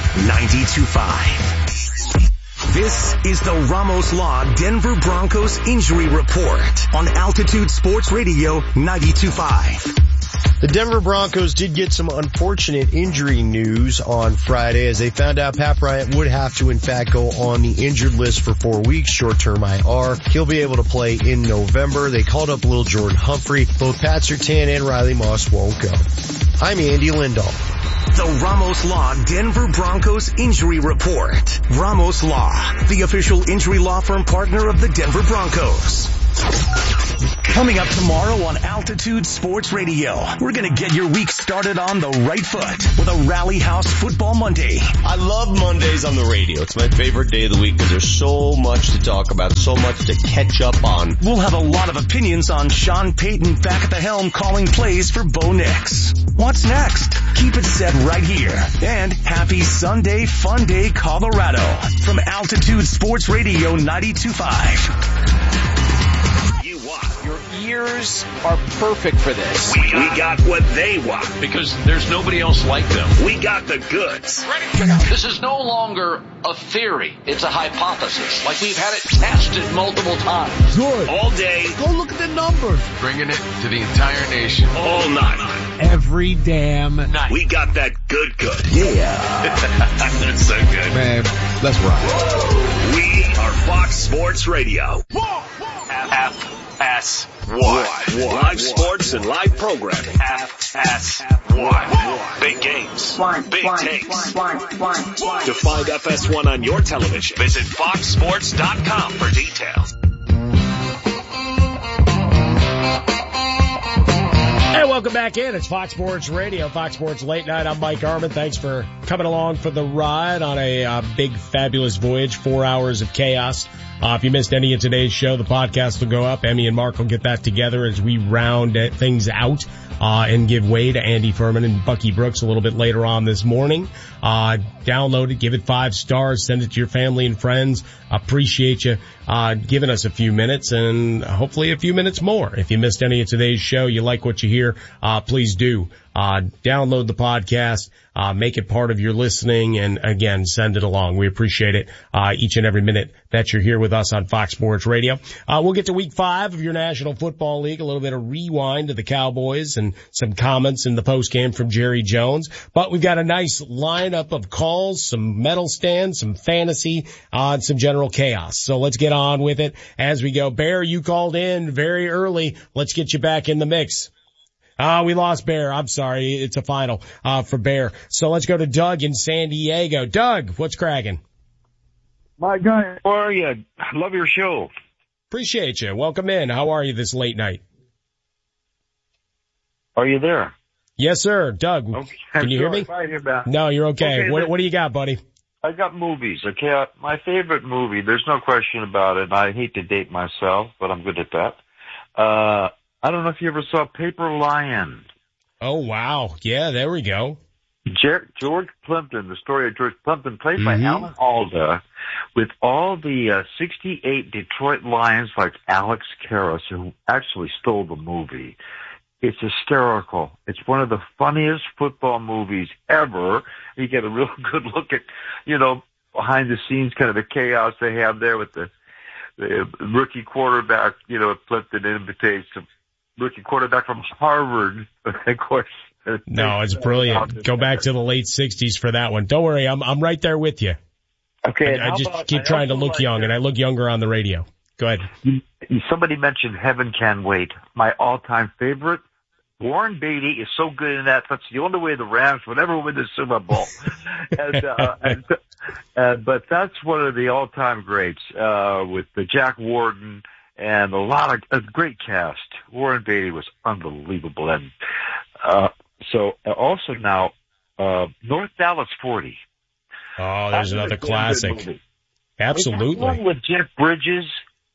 92.5. This is the Ramos Law Denver Broncos Injury Report on Altitude Sports Radio 92.5. The Denver Broncos did get some unfortunate injury news on Friday as they found out Pat Bryant would have to in fact go on the injured list for 4 weeks, short-term IR. He'll be able to play in November. They called up Lil Jordan Humphrey. Both Pat Surtain and Riley Moss won't go. I'm Andy Lindahl. The Ramos Law Denver Broncos Injury Report. Ramos Law, the official injury law firm partner of the Denver Broncos. Coming up tomorrow on Altitude Sports Radio, we're going to get your week started on the right foot with a Rally House Football Monday. I love Mondays on the radio. It's my favorite day of the week because there's so much to talk about, so much to catch up on. We'll have a lot of opinions on Sean Payton back at the helm calling plays for Bo Nix. What's next? Keep it set right here. And happy Sunday Fun Day, Colorado from Altitude Sports Radio 92.5. Your ears are perfect for this. We got what they want. Because there's nobody else like them. We got the goods. This is no longer a theory. It's a hypothesis. Like we've had it tested multiple times. Good. All day. Go look at the numbers. Bringing it to the entire nation. All night. Every damn night. We got that good. Yeah. That's so good. Man, let's rock. We are Fox Sports Radio. FS1. Live sports and live programming. FS1. Big games. Big takes. To find FS1 on your television, visit foxsports.com for details. Hey, welcome back in. It's Fox Sports Radio, Fox Sports Late Night. I'm Mike Armin. Thanks for coming along for the ride on a big, fabulous voyage, 4 hours of chaos. If you missed any of today's show, the podcast will go up. Emmy and Mark will get that together as we round things out and give way to Andy Furman and Bucky Brooks a little bit later on this morning. Download it, give it 5 stars, send it to your family and friends. Appreciate you giving us a few minutes and hopefully a few minutes more. If you missed any of today's show, you like what you hear, please do. Download the podcast, make it part of your listening, and again, send it along. We appreciate it, each and every minute that you're here with us on Fox Sports Radio. We'll get to week 5 of your National Football League, a little bit of rewind to the Cowboys and some comments in the postgame from Jerry Jones. But we've got a nice lineup of calls, some medal stands, some fantasy, and some general chaos. So let's get on with it as we go. Bear, you called in very early. Let's get you back in the mix. We lost Bear. I'm sorry. It's a final, for Bear. So let's go to Doug in San Diego. Doug, what's cracking? My guy, how are you? I love your show. Appreciate you. Welcome in. How are you this late night? Are you there? Yes, sir. Doug, okay. Can you hear me? No, you're okay. What do you got, buddy? I got movies, okay? My favorite movie, there's no question about it. I hate to date myself, but I'm good at that. I don't know if you ever saw Paper Lion. Oh, wow. Yeah, there we go. George Plimpton, the story of George Plimpton, played by Alan Alda, with all the 68 Detroit Lions like Alex Karras, who actually stole the movie. It's hysterical. It's one of the funniest football movies ever. You get a real good look at, behind the scenes kind of the chaos they have there with the rookie quarterback, Plimpton invitates a rookie quarterback from Harvard, of course. No, it's brilliant. Go back to the late 60s for that one. Don't worry, I'm right there with you. Okay. I just keep trying to look young, and I look younger on the radio. Go ahead. Somebody mentioned Heaven Can Wait. My all-time favorite. Warren Beatty is so good in that. That's the only way the Rams would ever win the Super Bowl. But that's one of the all-time greats, with the Jack Warden and a great cast. Warren Beatty was unbelievable. And, so also now, North Dallas 40. Oh, there's another classic. Absolutely. One with Jeff Bridges.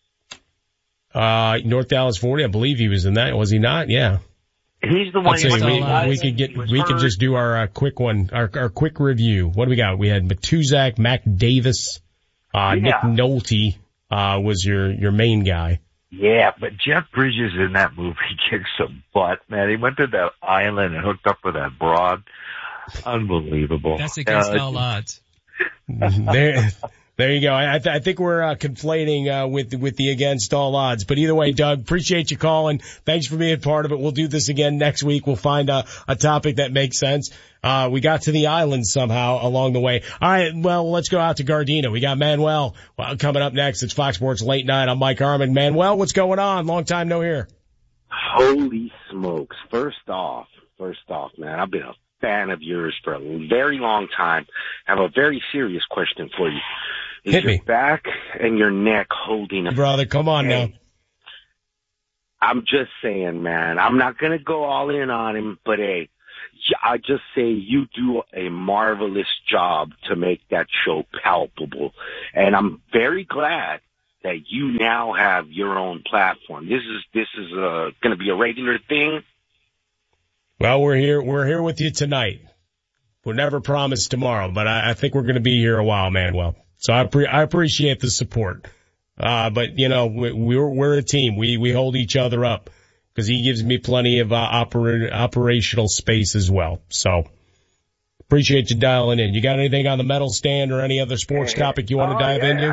North Dallas 40, I believe he was in that. Was he not? Yeah. He's the one. We could just do our quick one, our quick review. What do we got? We had Matuzak, Mac Davis, Nick Nolte, was your main guy. Yeah, but Jeff Bridges in that movie kicked some butt, man. He went to that island and hooked up with that broad. Unbelievable. That's against all odds. There you go. I think we're conflating with the against all odds. But either way, Doug, appreciate you calling. Thanks for being part of it. We'll do this again next week. We'll find a topic that makes sense. We got to the island somehow along the way. All right, well, let's go out to Gardena. We got Manuel coming up next. It's Fox Sports Late Night. I'm Mike Harmon. Manuel, what's going on? Long time no hear. Holy smokes. First off, man, I've been a fan of yours for a very long time. I have a very serious question for you. Is Hit your me. back and your neck holding a Brother, come on now. I'm just saying, man, I'm not going to go all in on him, but hey, I just say you do a marvelous job to make that show palpable. And I'm very glad that you now have your own platform. This is going to be a regular thing. Well, we're here with you tonight. We'll never promise tomorrow, but I think we're going to be here a while, Manuel. So I appreciate the support. But you know, we're a team. We hold each other up because he gives me plenty of operational space as well. So appreciate you dialing in. You got anything on the medal stand or any other sports topic you want to dive into?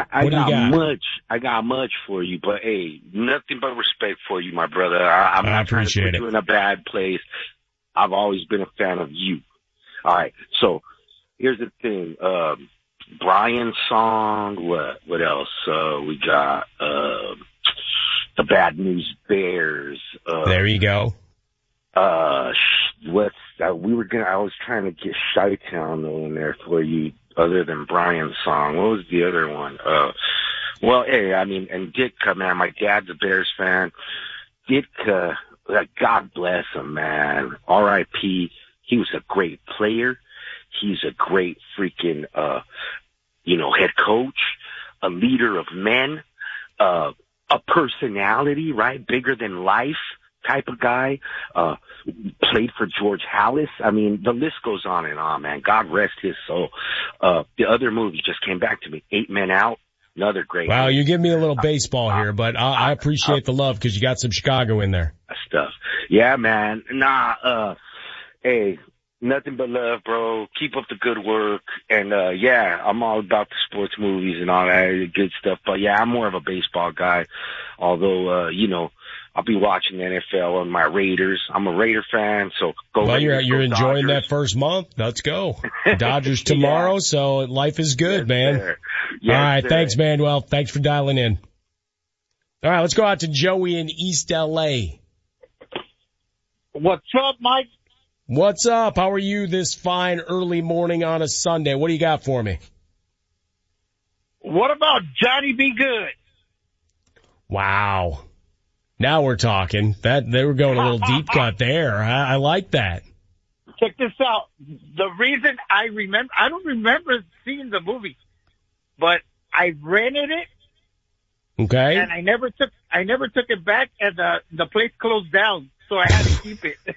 I got much for you, but hey, nothing but respect for you, my brother. I'm not trying to put you in a bad place. I've always been a fan of you. All right, so here's the thing. Brian's song, what else? We got, the Bad News Bears. There you go. I was trying to get Chi-Town in there for you other than Brian's song. What was the other one? Well, hey, I mean, and Ditka, man, my dad's a Bears fan. Ditka, God bless him, man. R.I.P. He was a great player. He's a great freaking, head coach, a leader of men, a personality, right? Bigger than life type of guy, played for George Halas. I mean, the list goes on and on, man. God rest his soul. The other movie just came back to me, 8 Men Out. Another great Wow, movie. you give me a little baseball here, but I appreciate the love because you got some Chicago in there. Stuff. Yeah, man. Hey, nothing but love, bro. Keep up the good work. And, I'm all about the sports movies and all that good stuff. But yeah, I'm more of a baseball guy. Although, I'll be watching the NFL on my Raiders. I'm a Raider fan, so go Well, Raiders, you're go enjoying Dodgers. that first month. Let's go. Dodgers tomorrow, so life is good, man. Sir. All right, sir. thanks, Manuel. Thanks for dialing in. All right, let's go out to Joey in East L.A. What's up, Mike? What's up? How are you this fine early morning on a Sunday? What do you got for me? What about Johnny B. Good? Wow. Now we're talking. They were going a little deep cut there. I like that. Check this out. The reason I don't remember seeing the movie, but I rented it. Okay. And I never took it back, and the place closed down, so I had to keep it.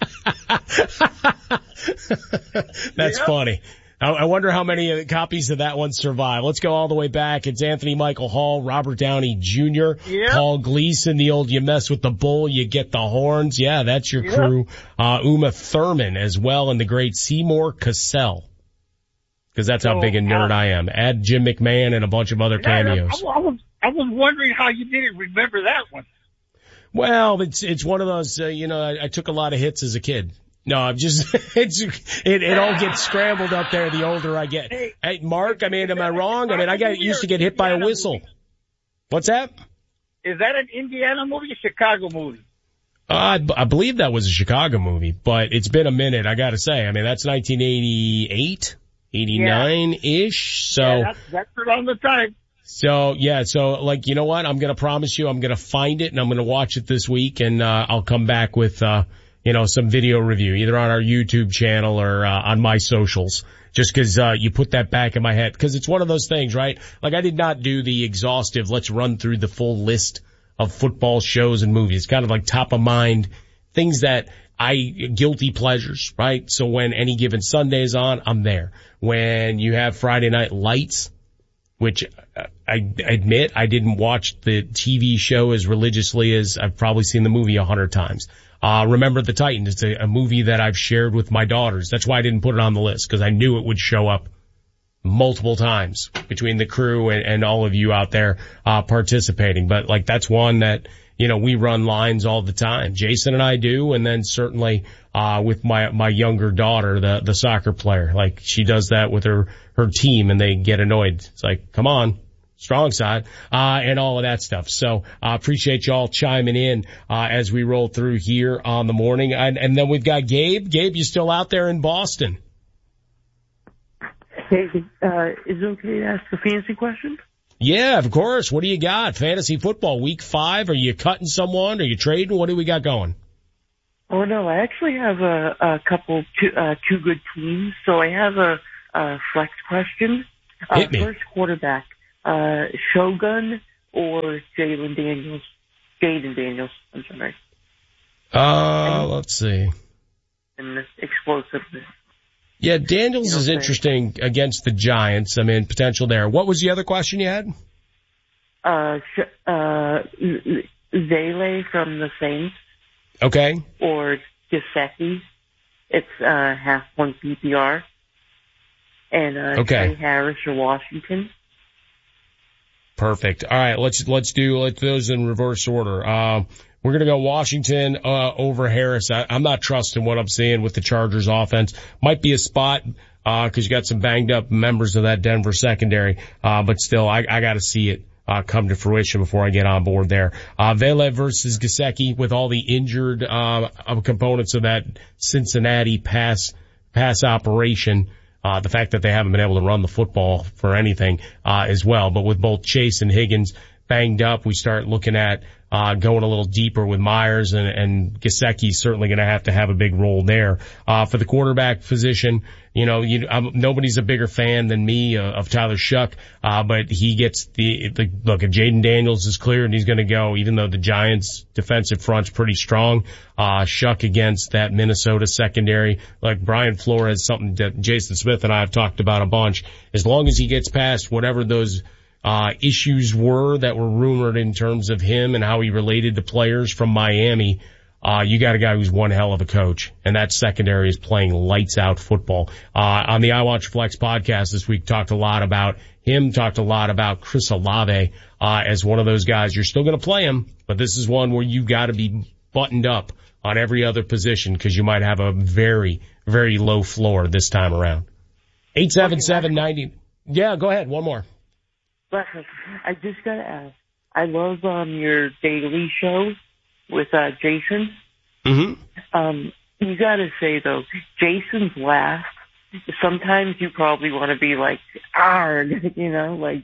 That's funny. I wonder how many copies of that one survive. Let's go all the way back. It's Anthony Michael Hall, Robert Downey Jr., Paul Gleason, the old you mess with the bull, you get the horns. Yeah, that's your crew. Uma Thurman as well, and the great Seymour Cassell. Because that's how big a nerd I am. Add Jim McMahon and a bunch of other cameos. I was wondering how you didn't remember that one. Well, it's one of those, I took a lot of hits as a kid. No, I'm just, it all gets scrambled up there the older I get. Hey, Mark, am I wrong? I used to get hit by a whistle. What's that? Is that an Indiana movie or Chicago movie? I believe that was a Chicago movie, but it's been a minute, I gotta say. That's 1988, 89-ish, so. Yeah, that's around the time. So, you know what? I'm gonna promise you I'm gonna find it and I'm gonna watch it this week and, I'll come back with, some video review, either on our YouTube channel or on my socials. Just cause, you put that back in my head. Cause it's one of those things, right? Like I did not do the exhaustive, let's run through the full list of football shows and movies. It's kind of like top of mind things that guilty pleasures, right? So when any given Sunday is on, I'm there. When you have Friday Night Lights, which I admit I didn't watch the TV show as religiously as I've probably seen the movie 100 times. Remember the Titans. It's a movie that I've shared with my daughters. That's why I didn't put it on the list, because I knew it would show up multiple times between the crew and all of you out there, participating. But like, that's one that, we run lines all the time. Jason and I do. And then certainly, with my younger daughter, the soccer player, like she does that with her team and they get annoyed. It's like, come on. Strong side, and all of that stuff. So, appreciate y'all chiming in, as we roll through here on the morning. And then we've got Gabe. Gabe, you still out there in Boston? Hey, is it okay to ask a fantasy question? Yeah, of course. What do you got? Fantasy football, week 5. Are you cutting someone? Are you trading? What do we got going? Oh no, I actually have a couple, two good teams. So I have a flex question. Hit me. First quarterback. Shogun or Jaden Daniels, I'm sorry. Let's see. And explosiveness. Yeah, Daniels is interesting against the Giants. I mean, potential there. What was the other question you had? Zele from the Saints. Okay. Or Gesicki. It's, half point PPR. And, okay. Trey Harris or Washington. Perfect. All right, let's do those in reverse order. We're gonna go Washington over Harris. I'm not trusting what I'm seeing with the Chargers offense. Might be a spot because you got some banged up members of that Denver secondary, but still, I got to see it come to fruition before I get on board there. Vele versus Gesicki with all the injured components of that Cincinnati pass operation. The fact that they haven't been able to run the football for anything, as well. But with both Chase and Higgins banged up, we start looking at, going a little deeper with Myers and Gesicki's certainly going to have a big role there. For the quarterback position, nobody's a bigger fan than me of Tyler Shuck, but he gets look, if Jaden Daniels is clear and he's going to go, even though the Giants defensive front's pretty strong, Shuck against that Minnesota secondary, like Brian Flores, something that Jason Smith and I have talked about a bunch. As long as he gets past whatever those issues were that were rumored in terms of him and how he related to players from Miami, you got a guy who's one hell of a coach, and that secondary is playing lights out football. On the I Watch Flex podcast this week, talked a lot about Chris Olave, as one of those guys. You're still going to play him, but this is one where you got to be buttoned up on every other position because you might have a very, very low floor this time around. 877-90. Yeah, go ahead. One more. But I just gotta ask. I love your daily show with Jason. Mm-hmm. You gotta say though, Jason's laugh. Sometimes you probably want to be like, arg, like.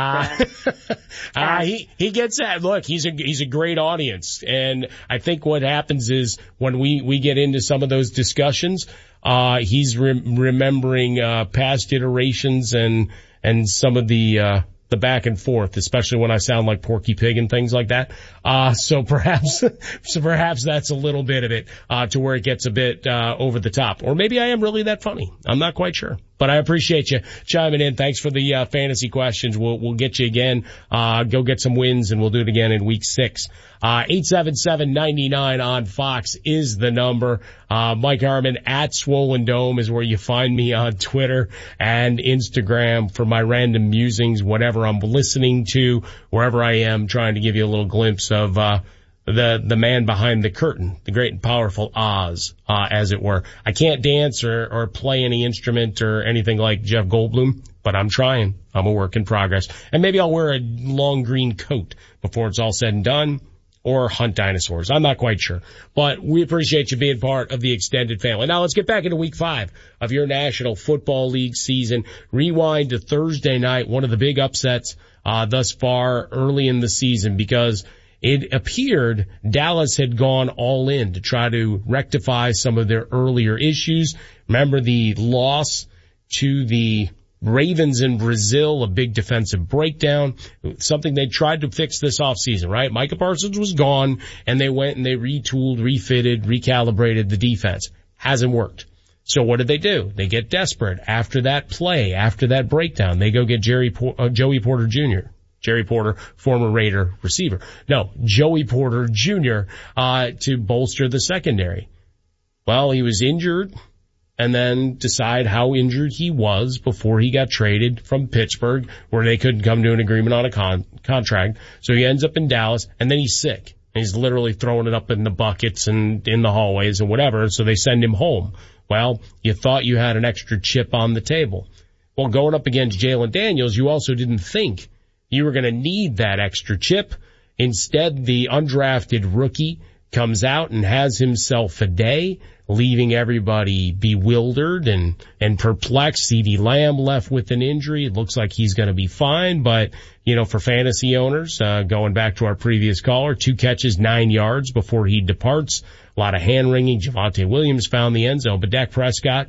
He gets that. Look, he's a great audience, and I think what happens is when we get into some of those discussions, he's remembering past iterations and some of the back and forth, especially when I sound like Porky Pig and things like that. So perhaps that's a little bit of it, to where it gets a bit, over the top. Or maybe I am really that funny. I'm not quite sure. But I appreciate you chiming in. Thanks for the, fantasy questions. We'll get you again. Go get some wins and we'll do it again in week 6. 877-99 on Fox is the number. Mike Harmon at Swollen Dome is where you find me on Twitter and Instagram for my random musings, whatever I'm listening to, wherever I am, trying to give you a little glimpse of, the man behind the curtain, the great and powerful Oz, as it were. I can't dance or play any instrument or anything like Jeff Goldblum, but I'm trying. I'm a work in progress. And maybe I'll wear a long green coat before it's all said and done, or hunt dinosaurs. I'm not quite sure. But we appreciate you being part of the extended family. Now let's get back into week 5 of your National Football League season. Rewind to Thursday night, one of the big upsets, thus far early in the season, because it appeared Dallas had gone all in to try to rectify some of their earlier issues. Remember the loss to the Ravens in Brazil, a big defensive breakdown, something they tried to fix this offseason, right? Micah Parsons was gone, and they went and they retooled, refitted, recalibrated the defense. Hasn't worked. So what did they do? They get desperate after that play, after that breakdown. They go get Joey Porter Jr., Jerry Porter, former Raider receiver. No, Joey Porter Jr., to bolster the secondary. Well, he was injured, and then decide how injured he was before he got traded from Pittsburgh, where they couldn't come to an agreement on a contract. So he ends up in Dallas, and then he's sick. And he's literally throwing it up in the buckets and in the hallways and whatever, so they send him home. Well, you thought you had an extra chip on the table. Well, going up against Jalen Daniels, you also didn't think you were going to need that extra chip. Instead, the undrafted rookie comes out and has himself a day, leaving everybody bewildered and perplexed. CeeDee Lamb left with an injury. It looks like he's going to be fine, but, for fantasy owners, going back to our previous caller, 2 catches, 9 yards before he departs. A lot of hand-wringing. Javonte Williams found the end zone, but Dak Prescott,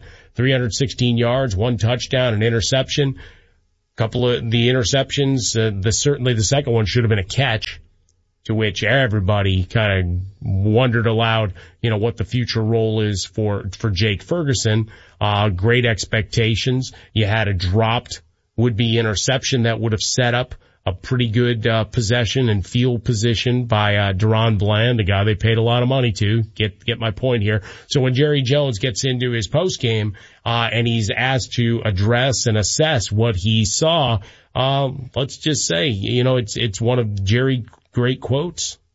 316 yards, 1 touchdown, an interception. Couple of the interceptions, certainly the second one should have been a catch, to which everybody kind of wondered aloud, what the future role is for Jake Ferguson. Great expectations. You had a dropped would-be interception that would have set up a pretty good possession and field position by Deron Bland, a guy they paid a lot of money to. Get my point here. So when Jerry Jones gets into his postgame and he's asked to address and assess what he saw, let's just say, it's one of Jerry's great quotes.